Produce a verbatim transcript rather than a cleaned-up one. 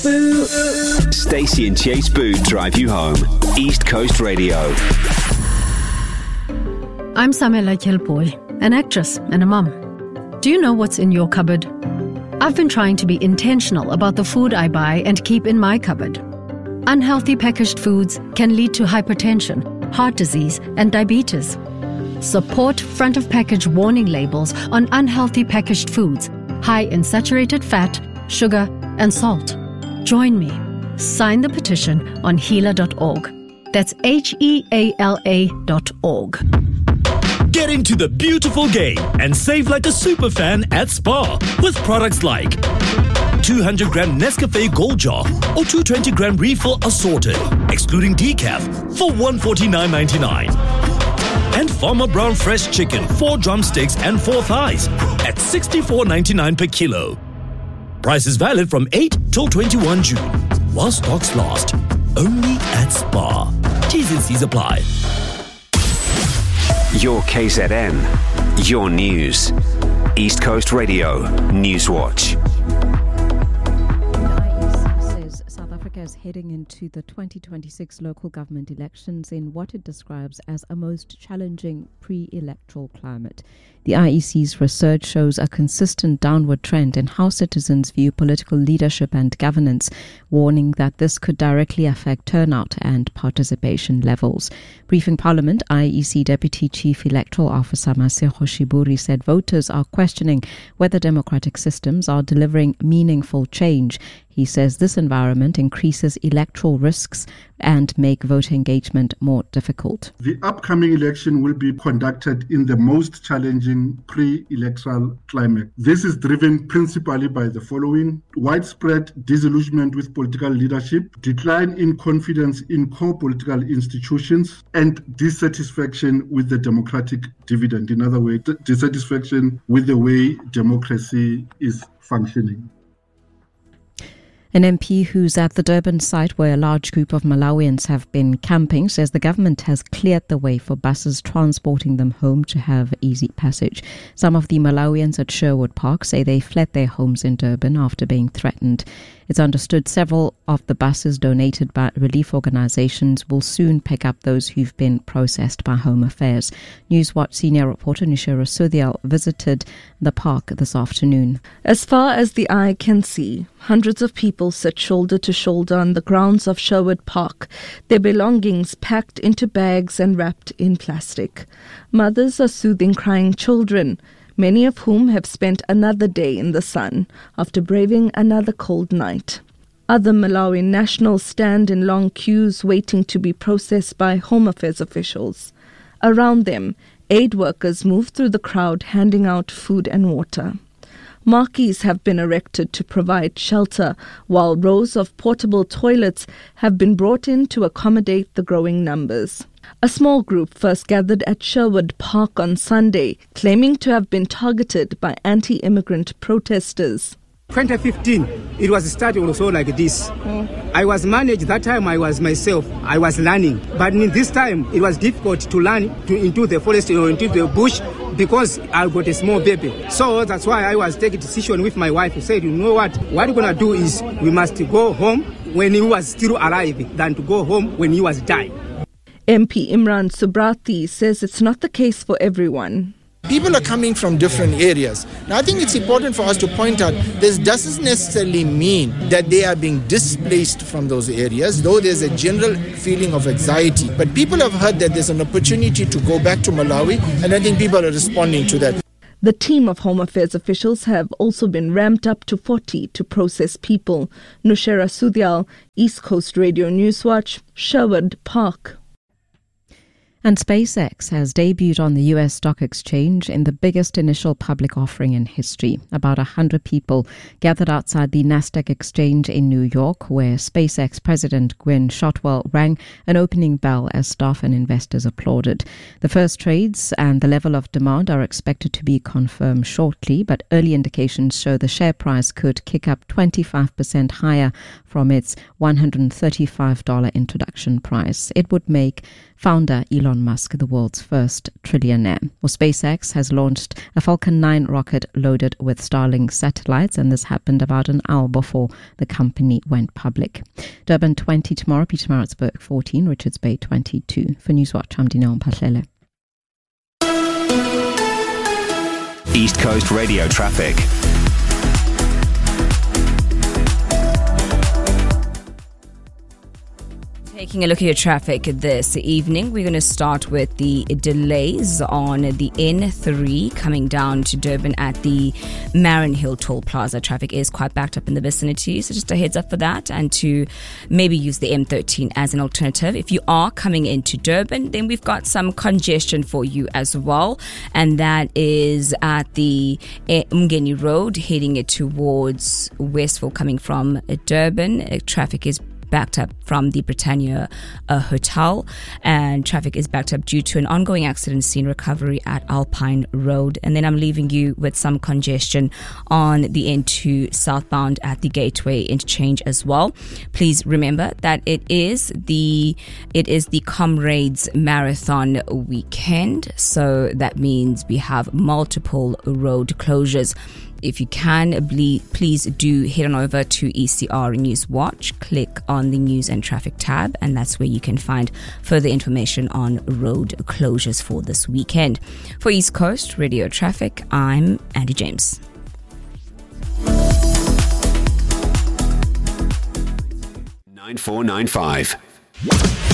Stacey and Chase Booth drive you home. East Coast Radio. I'm Samela Kelpoy, an actress and a mum. Do you know what's in your cupboard? I've been trying to be intentional about the food I buy and keep in my cupboard. Unhealthy packaged foods can lead to hypertension, heart disease, and diabetes. Support front-of-package warning labels on unhealthy packaged foods, high in saturated fat, sugar, and salt. Join me. Sign the petition on heala dot org. That's H E A L A dot org. Get into the beautiful game and save like a super fan at Spar with products like two hundred gram Nescafe Gold Jar or two hundred twenty gram refill assorted, excluding decaf, for one hundred forty-nine ninety-nine. And Farmer Brown Fresh Chicken, four drumsticks and four thighs at sixty-four ninety-nine per kilo. Price is valid from eight till twenty-first of June, while stocks last. Only at Spar. T's and C's apply. Your K Z N. Your news. East Coast Radio. Newswatch. South Africa is heading into the twenty twenty-six local government elections in what it describes as a most challenging pre-electoral climate. The I E C's research shows a consistent downward trend in how citizens view political leadership and governance, warning that this could directly affect turnout and participation levels. Briefing Parliament, I E C Deputy Chief Electoral Officer Masego Shiburi said voters are questioning whether democratic systems are delivering meaningful change. He says this environment increases electoral risks and make voter engagement more difficult. The upcoming election will be conducted in the most challenging pre-electoral climate. This is driven principally by the following: widespread disillusionment with political leadership, decline in confidence in core political institutions, and dissatisfaction with the democratic dividend. In other words, dissatisfaction with the way democracy is functioning. An M P who's at the Durban site where a large group of Malawians have been camping says the government has cleared the way for buses transporting them home to have easy passage. Some of the Malawians at Sherwood Park say they fled their homes in Durban after being threatened. It's understood several of the buses donated by relief organizations will soon pick up those who've been processed by Home Affairs. Newswatch senior reporter Nushera Sudhyal visited the park this afternoon. As far as the eye can see, hundreds of people sit shoulder to shoulder on the grounds of Sherwood Park, their belongings packed into bags and wrapped in plastic. Mothers are soothing crying children, many of whom have spent another day in the sun after braving another cold night. Other Malawi nationals stand in long queues waiting to be processed by Home Affairs officials. Around them, aid workers move through the crowd handing out food and water. Marquees have been erected to provide shelter, while rows of portable toilets have been brought in to accommodate the growing numbers. A small group first gathered at Sherwood Park on Sunday, claiming to have been targeted by anti-immigrant protesters. twenty fifteen, it was started also like this. Mm. I was managed, that time I was myself, I was learning. But in this time, it was difficult to learn to, into the forest or into the bush because I got a small baby. So that's why I was taking a decision with my wife who said, you know what, what we're going to do is we must go home when he was still alive than to go home when he was dying. M P Imran Subrati says it's not the case for everyone. People are coming from different areas. Now, I think it's important for us to point out this doesn't necessarily mean that they are being displaced from those areas, though there's a general feeling of anxiety. But people have heard that there's an opportunity to go back to Malawi, and I think people are responding to that. The team of Home Affairs officials have also been ramped up to forty to process people. Nushera Sudhyal, East Coast Radio Newswatch, Sherwood Park. And SpaceX has debuted on the U S stock exchange in the biggest initial public offering in history. About one hundred people gathered outside the Nasdaq exchange in New York, where SpaceX President Gwynne Shotwell rang an opening bell as staff and investors applauded. The first trades and the level of demand are expected to be confirmed shortly, but early indications show the share price could kick up twenty-five percent higher from its one hundred thirty-five dollars introduction price. It would make founder Elon Musk, the world's first trillionaire. Well, SpaceX has launched a Falcon nine rocket loaded with Starlink satellites, and this happened about an hour before the company went public. Durban twenty tomorrow, Pietermaritzburg fourteen, Richards Bay twenty-two. For Newswatch, I'm Dineo Mphahlele. East Coast Radio traffic. Taking a look at your traffic this evening, we're going to start with the delays on the N three coming down to Durban at the Marin Hill Toll Plaza. Traffic is quite backed up in the vicinity, so just a heads up for that, and to maybe use the M thirteen as an alternative. If you are coming into Durban, then we've got some congestion for you as well, and that is at the Umgeni Road heading it towards Westville coming from Durban. Traffic is backed up from the Britannia uh, Hotel, and traffic is backed up due to an ongoing accident scene recovery at Alpine Road. And then I'm leaving you with some congestion on the N two southbound at the Gateway interchange as well. Please remember that it is the it is the Comrades Marathon weekend, so that means we have multiple road closures. If you can, please do head on over to E C R News Watch, click on the News and Traffic tab, and that's where you can find further information on road closures for this weekend. For East Coast Radio Traffic, I'm Andy James. nine four nine five